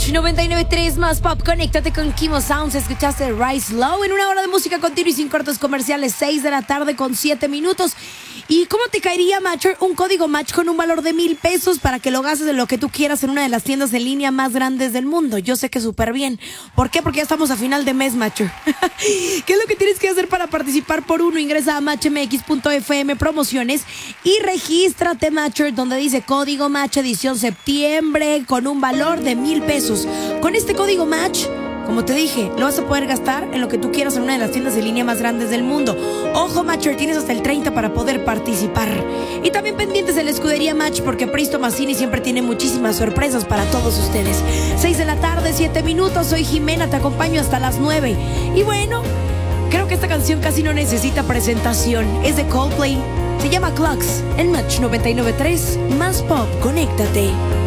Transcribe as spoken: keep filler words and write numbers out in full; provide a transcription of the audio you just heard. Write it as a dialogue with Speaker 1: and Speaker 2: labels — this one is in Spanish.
Speaker 1: noventa y nueve punto tres más pop. Conéctate con Kimo Sounds. Escuchaste Rise Low en una hora de música continua y sin cortes comerciales. seis de la tarde con siete minutos. ¿Y cómo te caería, Matcher, un código match con un valor de mil pesos para que lo gastes en lo que tú quieras en una de las tiendas en línea más grandes del mundo? Yo sé que súper bien. ¿Por qué? Porque ya estamos a final de mes, Matcher. ¿Qué es lo que tienes que hacer para participar por uno? Ingresa a match m x punto f m promociones y regístrate, Matcher, donde dice código match edición septiembre con un valor de mil pesos. Con este código match, como te dije, lo vas a poder gastar en lo que tú quieras en una de las tiendas de línea más grandes del mundo. Ojo, Matcher, tienes hasta el treinta para poder participar. Y también pendientes de la escudería Match, porque Pristo Mazzini siempre tiene muchísimas sorpresas para todos ustedes. seis de la tarde, siete minutos. Soy Jimena, te acompaño hasta las nueve. Y bueno, creo que esta canción casi no necesita presentación. Es de Coldplay. Se llama Clocks en Match noventa y nueve punto tres. Más pop, conéctate.